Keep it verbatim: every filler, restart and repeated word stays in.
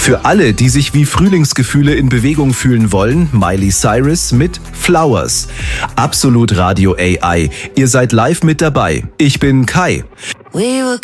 Für alle, die sich wie Frühlingsgefühle in Bewegung fühlen wollen, Miley Cyrus mit Flowers. Absolut Radio A I. Ihr seid live mit dabei. Ich bin Kai. We were